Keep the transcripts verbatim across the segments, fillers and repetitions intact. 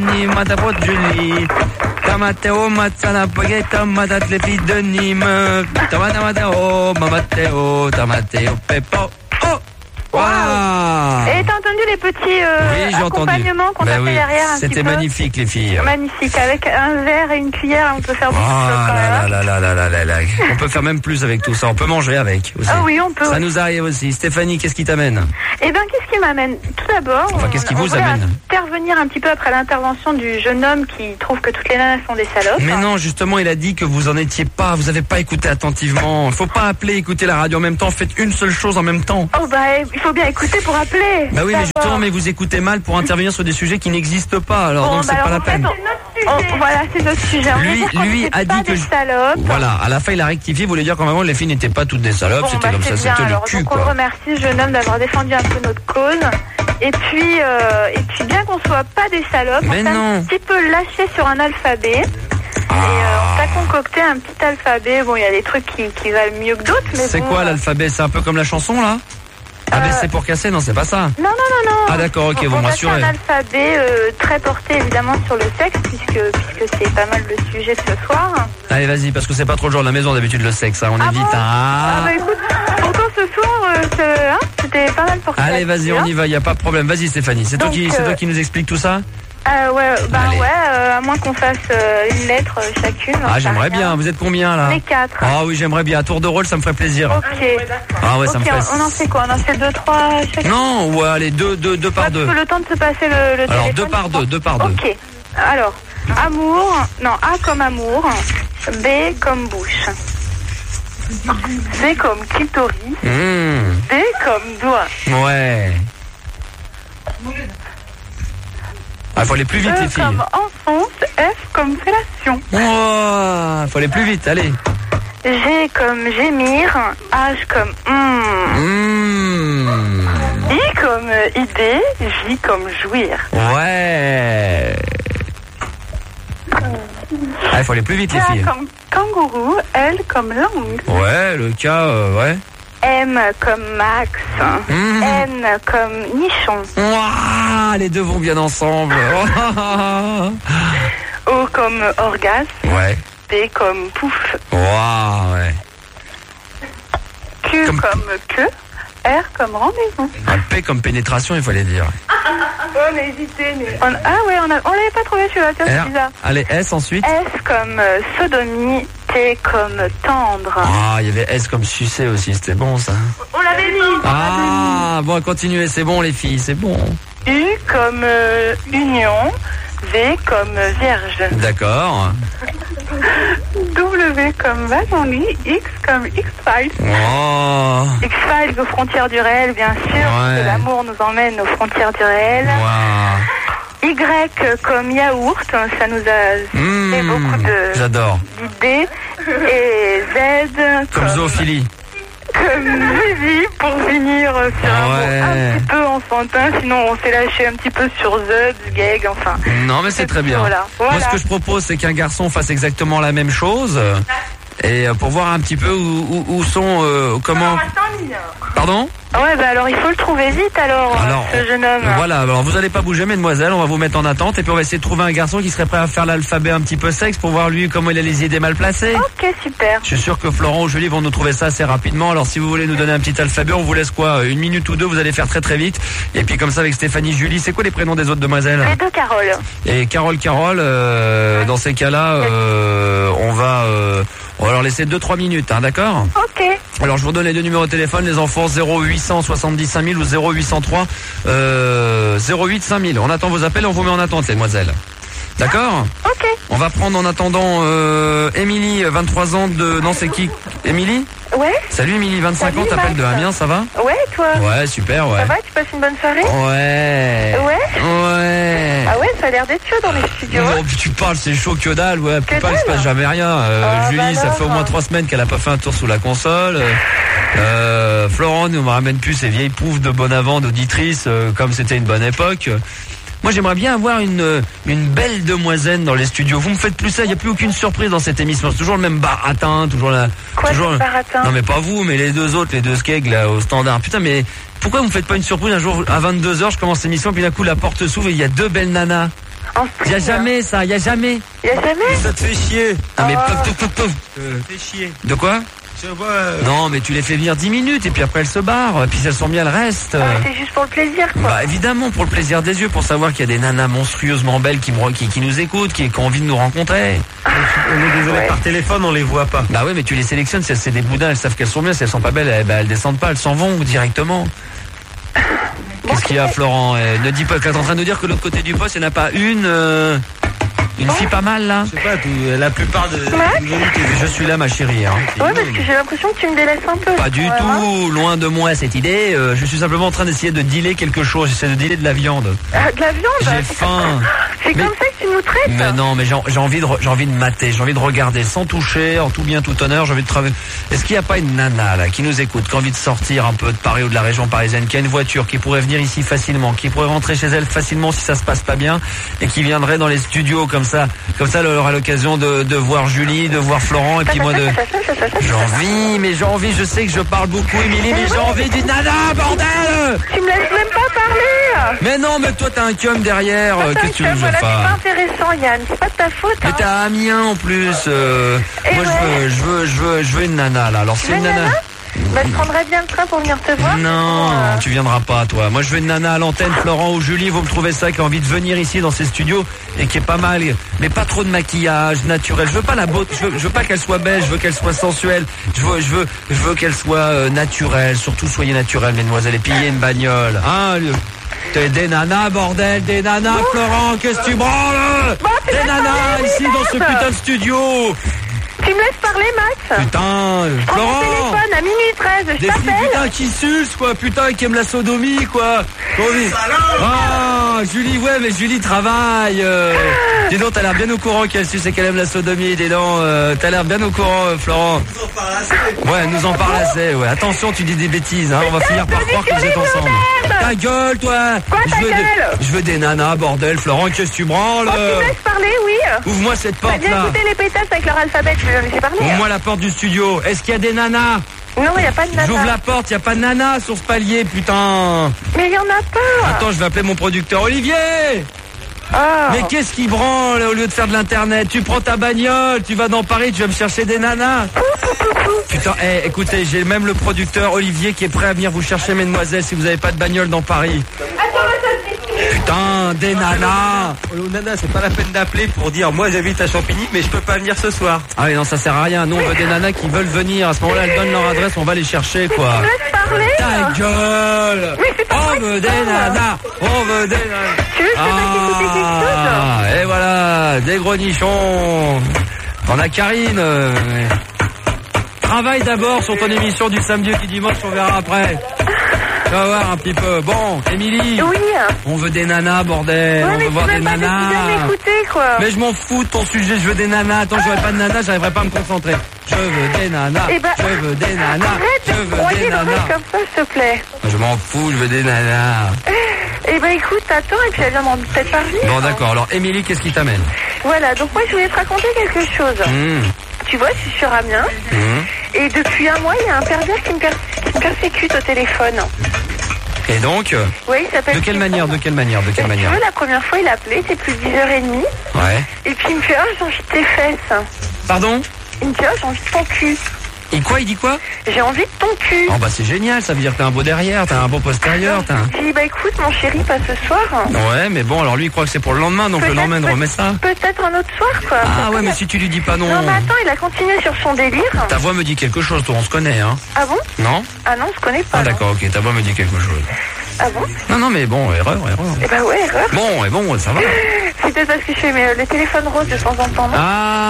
Nîmes, ta Julie. Tamateo, matzana, spaghetti, matate, les filles de Nîmes. Tamateo, mamateo, tamateo, pepo. Oh! Wow. Wow. Et t'as entendu les petits euh, oui, accompagnements qu'on bah a fait oui. derrière un C'était petit peu magnifique, les filles. Magnifique, avec un verre et une cuillère, on peut faire beaucoup oh de choses quand là même. là là là là là là. On peut faire même plus avec tout ça. On peut manger avec aussi. Ah oui, on peut. Ça oui. nous arrive aussi. Stéphanie, qu'est-ce qui t'amène? Eh bien, qu'est-ce qui m'amène? Tout d'abord, enfin, qu'est-ce qui on, vous on amène? intervenir un petit peu après l'intervention du jeune homme qui trouve que toutes les nanas sont des salopes. Mais non, justement, il a dit que vous en étiez pas. Vous avez pas écouté attentivement. Faut pas appeler, écouter la radio en même temps. Faites une seule chose en même temps. Oh bah, il faut bien écouter pour appeler. Bah oui, mais justement, mais vous écoutez mal pour intervenir sur des sujets qui n'existent pas. Alors bon, donc bah c'est alors, pas la en fait, peine. on, on, voilà, c'est notre sujet. On Lui, lui a dit que des je... salopes. Voilà, à la fin il a rectifié, il voulait dire qu'en vraiment les filles n'étaient pas toutes des salopes, Bon, c'était bah, comme ça, bien, c'était alors, le cul donc quoi. on le remercie, jeune homme, d'avoir défendu un peu notre cause. Et puis, euh, et puis bien qu'on soit pas des salopes, mais on s'est non. un petit peu lâché sur un alphabet. Ah. Et euh, on t'a concocté un petit alphabet. Bon, il y a des trucs qui, qui valent mieux que d'autres, mais C'est bon, quoi euh... l'alphabet? C'est un peu comme la chanson là? A B C pour casser? Non, c'est pas ça. Non, non, non, non. Ah d'accord, ok, vous me rassurez. On a un alphabet euh, très porté évidemment sur le sexe, puisque, puisque c'est pas mal le sujet de ce soir. Allez, vas-y, parce que c'est pas trop le genre de la maison d'habitude le sexe, hein. On ah évite. Bon Ah. ah bah écoute, pourtant ce soir, euh, c'est, hein, c'était pas mal porté. Allez, vas-y, on y va, y a pas de problème. Vas-y Stéphanie, c'est toi qui, c'est toi qui nous explique tout ça? Euh, ouais, bah Allez. ouais, euh, à moins qu'on fasse euh, une lettre euh, chacune. Ah, j'aimerais bien. Vous êtes combien là? Les quatre. Ah oui, j'aimerais bien. À tour de rôle, ça me ferait plaisir. Ok. Ah ouais, ok, ça me ferait. on en fait quoi? On en fait deux, trois chacune? Non, ouais, allez, deux, deux, deux par ouais, deux. Parce que le temps de se passer le, le Alors téléphone, deux par deux, deux par deux. Ok. Alors, amour, non, A comme amour, B comme bouche, C comme clitoris, Mmh. D comme doigt. Ouais. Ah, faut aller plus vite E les filles. comme enfonce, F comme fellation. Oh, faut aller plus vite, allez. G comme gémir, H comme hum, Mmh. I comme idée, J comme jouir. Ouais. Ah, il faut aller plus vite les K filles. comme kangourou, L comme langue. Ouais, le cas, euh, ouais. M comme max, Mmh. N comme nichon. Ouah, les deux vont bien ensemble. O comme orgasme, Ouais. P comme pouf, Ouah, ouais. Q Comme- comme queue, R comme rendez-vous. Un P comme pénétration, il fallait dire. On a hésité, mais... On... Ah ouais, on, a... on l'avait pas trouvé celui-là, c'est R. bizarre. Allez, S ensuite. S comme euh, sodomie, T comme tendre. Ah, il y avait S comme sucer aussi, c'était bon ça. On l'avait mis. Ah, bon, continuez, c'est bon les filles, c'est bon. U comme euh, union, V comme vierge, D'accord. W comme Valenly, X comme X-Files. Oh. X-Files aux frontières du réel, bien sûr, Ouais. parce que l'amour nous emmène aux frontières du réel. Wow. Y comme yaourt, ça nous a Mmh, fait beaucoup de- j'adore. d'idées. Et Z Comme zoophilie. comme Zizi, pour finir sur un mot Ouais. un petit peu enfantin. Sinon, on s'est lâché un petit peu sur The, Gag, enfin. Non, mais c'est très bien. Voilà. Moi, Voilà. ce que je propose, c'est qu'un garçon fasse exactement la même chose. Et euh, pour voir un petit peu où, où, où sont... euh, comment... Pardon? Ouais, bah alors il faut le trouver vite alors, Alors, ce jeune homme. Voilà, alors vous allez pas bouger mesdemoiselles, on va vous mettre en attente et puis on va essayer de trouver un garçon qui serait prêt à faire l'alphabet un petit peu sexe pour voir lui comment il a les idées mal placées. Ok, super. Je suis sûr que Florent ou Julie vont nous trouver ça assez rapidement. Alors si vous voulez nous donner un petit alphabet, on vous laisse quoi? Une minute ou deux, vous allez faire très très vite. Et puis comme ça avec Stéphanie, Julie, c'est quoi les prénoms des autres demoiselles? Les deux Carole. Et Carole, Carole, euh, dans ces cas-là, euh, on va... Euh, on va leur laisser deux trois minutes, hein, d'accord? Ok. Alors je vous donne les deux numéros de téléphone, les enfants, zéro huit cent soixante-dix cinq mille ou zéro huit cent trois euh, zéro huit cinq mille. On attend vos appels et on vous met en attente, les demoiselles. D'accord? Ok. On va prendre en attendant euh, Émilie, vingt-trois ans de... Non, c'est qui? Émilie? Ouais. Salut Émilie, vingt-cinq Salut, ans, t'appelles de Max. Amiens, ça va? Ouais, toi. Ouais, super, ouais. Ça va, tu passes une bonne soirée? Ouais. Ouais. Ouais. Ah ouais, ça a l'air d'être chaud dans les studios. Non, puis tu parles, c'est chaud que dalle, ouais. Puis Que pas, il se dalle. passe jamais rien. Euh, Ah, Julie, bah ça alors. fait au moins trois semaines qu'elle a pas fait un tour sous la console. Euh, euh, Florent ne me ramène plus ses vieilles poufs de Bonavent d'auditrice, euh, comme c'était une bonne époque. Moi, j'aimerais bien avoir une une belle demoiselle dans les studios. Vous me faites plus ça, il n'y a plus aucune surprise dans cette émission. C'est toujours le même baratin, toujours la... Quoi, toujours... ce baratin? Non, mais pas vous, mais les deux autres, les deux skegs, là, au standard. Putain, mais pourquoi vous me faites pas une surprise un jour à vingt-deux heures, je commence l'émission, puis d'un coup, la porte s'ouvre et il y a deux belles nanas. En Il y a string. jamais ça, il y a jamais. Il y a jamais. Ça te fait chier. Non mais Oh. pouf, pouf, pouf, pouf. Euh, fait chier. De quoi? Je vois. euh, Non mais tu les fais venir dix minutes et puis après elles se barrent, et puis si elles sont bien, elles restent. Ah, c'est juste pour le plaisir, quoi. Bah évidemment, pour le plaisir des yeux, pour savoir qu'il y a des nanas monstrueusement belles qui, me, qui, qui nous écoutent, qui, qui ont envie de nous rencontrer. On est désolé, Ouais. par téléphone, on les voit pas. Bah oui, mais tu les sélectionnes, si c'est des boudins, elles savent qu'elles sont bien, si elles sont pas belles, elles, bah, elles descendent pas, elles s'en vont directement. Qu'est-ce qu'il y a, Florent? Eh, Ne dis pas que t'es en train de nous dire que de l'autre côté du poste, il n'y en a pas une, euh, une fille pas mal là. Je sais pas, tout- la plupart de. Max Je suis là, ma chérie. Hein. Ouais, parce que j'ai l'impression que tu me délaisses un peu. Pas du Vraiment. tout, loin de moi cette idée. euh, je suis simplement en train d'essayer de dealer quelque chose. J'essaie de dealer de la viande. Ah, de la viande. J'ai c'est faim. C'est Mais- comme ça que tu nous traites. Mais non, mais j'ai j'ai envie de re- j'ai envie de mater, j'ai envie de regarder sans toucher, en tout bien tout honneur. J'ai envie de travailler. Est-ce qu'il n'y a pas une nana là qui nous écoute, qui a envie de sortir un peu de Paris ou de la région parisienne, qui a une voiture, qui pourrait venir ici facilement, qui pourrait rentrer chez elle facilement si ça se passe pas bien, et qui viendrait dans les studios comme ça, comme ça, elle aura l'occasion de, de voir Julie, de voir Florent, et puis moi de. J'ai envie, mais j'ai envie. Je sais que je parle beaucoup, Émilie, mais j'ai envie d'une nana, bordel. Tu me laisses même pas parler. Mais non, mais toi t'as un cum derrière. euh, Qu'est-ce que tu veux que je Voilà, c'est fasse? pas intéressant, Yann. C'est pas de ta faute. Mais Hein. t'as un mien en plus. euh, Eh moi ouais. je veux, je veux, je veux, je veux une nana là. Alors Tu c'est veux une une nana. nana Bah, je prendrais bien le train pour venir te voir. Non, Euh, tu viendras pas toi. Moi je veux une nana à l'antenne, Florent ou Julie, vous me trouvez ça, qui a envie de venir ici dans ces studios et qui est pas mal, mais pas trop de maquillage naturel. Je veux pas la beauté, je veux, je veux pas qu'elle soit belle, je veux qu'elle soit sensuelle. Je veux, je veux, je veux qu'elle soit euh, naturelle. Surtout soyez naturelles, mesdemoiselles, et pillez une bagnole. Hein, le- T'es des nanas, bordel, des nanas, Florent, qu'est-ce que tu branles? Bon, tu Des laisses nanas parler, ici dans ce merde. putain de studio. Tu me laisses parler, Max. Putain, Prends mon Florent. téléphone à minuit treize. Je Des filles, t'appelle. putain, qui sucent, quoi, putain, qui aiment la sodomie, quoi. Comment on dit Ah, Julie, ouais, mais Julie travaille. Euh. Dis donc, t'as l'air bien au courant qu'elle suce et qu'elle aime la sodomie. Dis donc, euh, t'as l'air bien au courant, euh, Florent. Ouais, elle nous en parle assez, ouais. Attention, tu dis des bêtises, hein. On va finir par croire que vous êtes ensemble. Ta gueule, toi. Quoi, ta je veux gueule des, je veux des nanas, bordel, Florent, qu'est-ce que tu branles? Oh, tu me laisses parler, oui. Ouvre-moi cette T'as porte, bien là. écouté les pétasses avec leur alphabet. Je vais leur laisser parler. hein. Ouvre-moi la porte du studio. Est-ce qu'il y a des nanas? Non, il n'y a pas de nana. J'ouvre la porte, y a pas de nana sur ce palier, putain. Mais il y en a pas. Attends, je vais appeler mon producteur. Olivier! Ah. Mais qu'est-ce qui branle au lieu de faire de l'internet? Tu prends ta bagnole, tu vas dans Paris, tu vas me chercher des nanas. Putain, eh, écoutez, j'ai même le producteur Olivier qui est prêt à venir vous chercher, mesdemoiselles, si vous avez pas de bagnole dans Paris. Putain, des nanas. Oh, Nana, c'est pas la peine d'appeler pour dire moi j'habite à Champigny, mais je peux pas venir ce soir. Ah oui, non, ça sert à rien. Nous, on veut des nanas qui veulent venir. À ce moment-là, elles donnent leur adresse, on va les chercher, quoi. Tu me laisses parler. Ta gueule! Mais c'est pas moi On qui veut des parle. nanas! On veut des nanas! Tu veux que je te fasse écouter quelque chose? Ah, et voilà, des gros nichons. On a Karine. euh, Travaille d'abord sur ton émission du samedi et du dimanche, on verra après. Tu vas voir un petit peu. Bon, Émilie, Oui. on veut des nanas, bordel. Ouais, on mais veut tu voir des m'as pas nanas. décidé de m'écouter, quoi. Mais je m'en fous de ton sujet, je veux des nanas. Attends, j'aurais pas de nanas, j'arriverais pas à me concentrer. Je veux des nanas, Eh ben, je veux des nanas, Arrête je de veux broyer des le truc nanas. comme ça, s'il te plaît. Je m'en fous, je veux des nanas. Eh ben écoute, attends, et puis elle viendra peut-être pas venir. Bon, d'accord. Alors, Émilie, qu'est-ce qui t'amène? Voilà, donc moi je voulais te raconter quelque chose. Mmh, Tu vois, je suis sur Amiens, mmh. et depuis un mois, il y a un pervers qui me, per- qui me persécute au téléphone. Et donc, euh, Oui, il s'appelle... de quelle manière, de quelle manière, de quelle Si tu manière? veux, la première fois, il a appelé, c'est plus de dix heures trente, Ouais. et puis il me fait « Ah, j'ai envie de tes fesses Pardon? » Il me dit « Ah, j'ai envie de ton cul. Et quoi, il dit quoi? » J'ai envie de ton cul. Oh bah c'est génial, ça veut dire que t'as un beau derrière, t'as un beau postérieur, t'as un... Je dis « Bah écoute, mon chéri, pas ce soir. Ouais, mais bon, alors lui il croit que c'est pour le lendemain, donc le Peut-être- lendemain il peut- remet ça. Peut-être un autre soir, quoi. Ah ouais, mais si tu lui dis pas non... Non, mais attends, il a continué sur son délire. Ta voix me dit quelque chose, toi, on se connaît, hein? Ah bon? Non? Ah non, on se connaît pas. Ah non. d'accord, ok, ta voix me dit quelque chose. Ah bon? Non, non, mais bon, erreur, erreur. Eh bah ouais, erreur. Bon, et bon, ça va. C'est peut-être parce que je fais mes, les téléphones roses de temps en temps, non?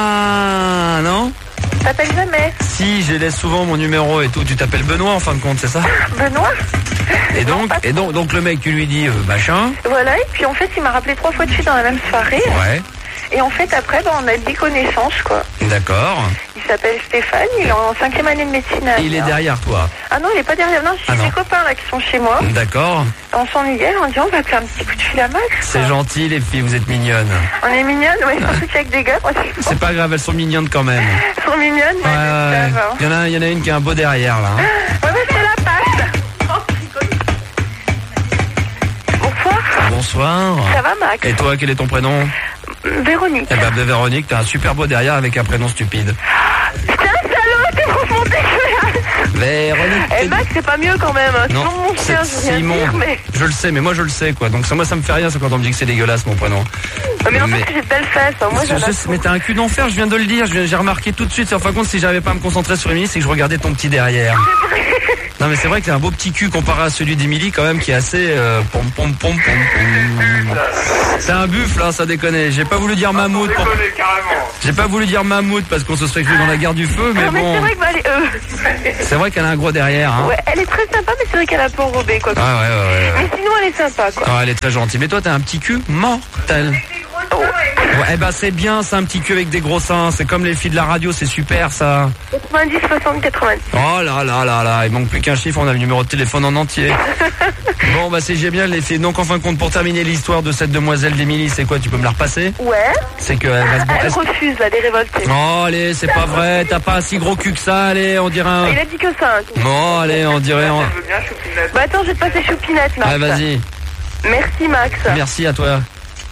Ah, non? T'appelles jamais Si, je laisse souvent mon numéro et tout, tu t'appelles Benoît en fin de compte, c'est ça? Benoît? Et donc, pas et donc, donc le mec, tu lui dis, euh, machin, Voilà, et puis en fait, il m'a rappelé trois fois de suite dans la même soirée. ouais, Et en fait, après, bah, on a dit connaissance, quoi. d'accord. Il s'appelle Stéphane, il est en cinquième année de médecine. à Et il est Amiens. derrière toi, Ah non, il est pas derrière. Non, Ah c'est non. mes copains là qui sont chez moi. d'accord. On s'ennuyait, on dit on va appeler un petit coup de fil à Max. C'est quoi. gentil, les filles, vous êtes mignonnes. On est mignonnes, ouais, surtout qu'avec des gars, moi, c'est C'est pas grave, elles sont mignonnes quand même. Elles sont mignonnes, Ouais, mais ouais. ça va. Il y en a, il y en a une qui a un beau derrière, là. hein. Ouais, mais c'est la passe. Oh, je rigole. Bonsoir. bonsoir. Ça va, Max? Et toi, quel est ton prénom? Véronique. Eh ben, Véronique, t'as un super beau derrière avec un prénom stupide. Putain, salaud, t'es vraiment dégueulasse. Véronique. Eh, Max, c'est pas mieux quand même. Non, Sinon, mon c'est chien, je veux rien Simon. dire, mais... Je le sais, mais moi je le sais quoi. Donc ça, moi ça me fait rien, c'est quand on me dit que c'est dégueulasse mon prénom. Mais non, Mais- parce que j'ai de belles fesses. hein. Moi, Je- j'en ai je- mais t'as un cul d'enfer, je viens de le dire, je viens- j'ai remarqué tout de suite. C'est en fin de compte, si j'avais pas à me concentrer sur Émilie, c'est que je regardais ton petit derrière. Non mais c'est vrai que t'as un beau petit cul comparé à celui d'Émilie quand même qui est assez euh, pom pom pom pom pom. C'est un buffle hein, ça déconne. J'ai pas voulu dire mammouth. Pour... J'ai pas voulu dire mammouth parce qu'on se serait cru dans la guerre du feu, mais Non, mais bon. c'est vrai que bah, elle est, euh, C'est vrai qu'elle a un gros derrière. Hein. ouais, elle est très sympa, mais c'est vrai qu'elle est un peu enrobée, quoi. Ah ouais ouais ouais. ouais. Mais sinon, elle est sympa, quoi. Ah, elle est très gentille. Mais toi t'as un petit cul mortel. Ouais, eh ben c'est bien, c'est un petit cul avec des gros seins. C'est comme les filles de la radio, c'est super ça. quatre-vingt-dix, soixante, quatre-vingt-dix. Oh là là là là, il manque plus qu'un chiffre, on a le numéro de téléphone en entier. Bon bah c'est génial les filles. Donc en fin de compte, pour terminer l'histoire de cette demoiselle d'Émilie, c'est quoi? Tu peux me la repasser? Ouais. C'est que elle va se Elle est-ce- refuse, là, des révoltés. Oh allez, c'est pas vrai, t'as pas un si gros cul que ça, allez, on dirait un... Il a dit que ça. hein, tout. Bon allez, on dirait un... Bah attends, je vais te passer Choupinette, Max. Ah vas-y, Merci, Max. merci à toi.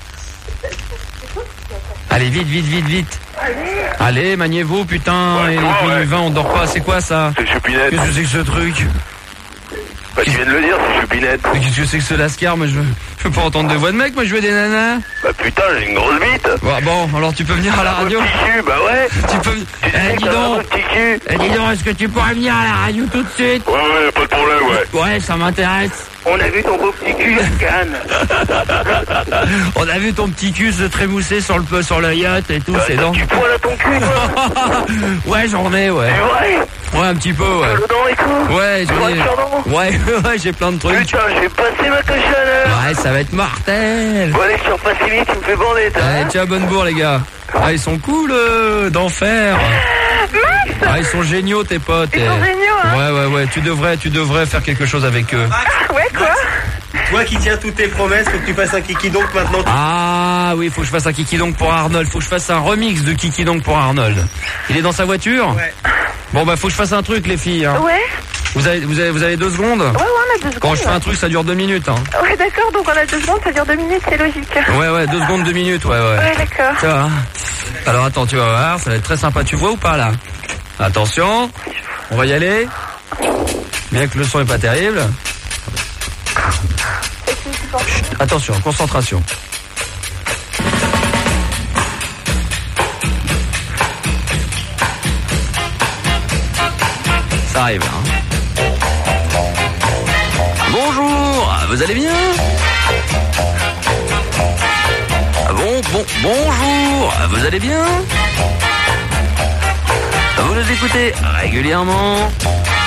Allez vite, vite, vite, vite. Allez, maniez-vous, putain, Ouais, et comment, minuit ouais. vingt, on dort pas, c'est quoi ça? C'est Choupinette. Qu'est-ce que c'est que ce truc? Bah, tu viens de le dire, c'est Choupinette. Mais qu'est-ce que c'est que ce lascar? Moi je veux, je veux pas entendre de voix de mec, moi je veux des nanas. Bah, putain, j'ai une grosse bite. Bon, bon, alors tu peux venir à la radio. Petit cul, bah ouais. Tu peux... Tu Eh, sais dis que t'as un donc, petit cul. eh, dis donc, est-ce que tu pourrais venir à la radio tout de suite? Ouais, ouais, pas de problème, ouais. Ouais, ça m'intéresse. On a vu ton beau petit cul, Cannes. On a vu ton petit cul se trémousser sur le sur le yacht et tout, c'est T'as donc. du poil à ton cul, toi. Ouais, j'en ai, ouais. C'est vrai. Ouais, un petit peu, ouais. Dedans et tout. Ouais, Tu vois, j'en ai. Chardon. Ouais, ouais, j'ai plein de trucs. Putain, j'ai passé ma cochonne. Ouais, ça va être mortel. Bon, allez, je suis repassé vite, tu me fais bander, toi. Allez, tiens, bonne bourre, les gars. Ah, ils sont cool, euh, d'enfer. Ah, ils sont géniaux, tes potes. Ils eh. sont géniaux, hein. Ouais, ouais, ouais. Tu devrais, tu devrais faire quelque chose avec eux. Ouais, quoi? Toi qui tiens toutes tes promesses, faut que tu fasses un kiki donc maintenant. Ah oui, faut que je fasse un Kiki Donk pour Arnold. Faut que je fasse un remix de Kiki Donk pour Arnold. Il est dans sa voiture? Ouais. Bon bah faut que je fasse un truc les filles. Hein. Ouais. Vous avez vous avez vous avez deux secondes? Ouais, ouais, on a deux secondes. Quand je fais un truc, ça dure deux minutes. Hein. Ouais, d'accord, donc on a deux secondes, ça dure deux minutes, c'est logique. Ouais ouais, deux secondes, deux minutes. Ouais ouais. Ouais, d'accord. Tu vois. Alors attends, tu vas voir, ça va être très sympa. Tu vois ou pas là? Attention, on va y aller. Bien que le son est pas terrible. Chut, attention, concentration. Ça arrive, hein. Bonjour, vous allez bien? Ah bon, bon, bonjour, vous allez bien? Vous nous écoutez régulièrement?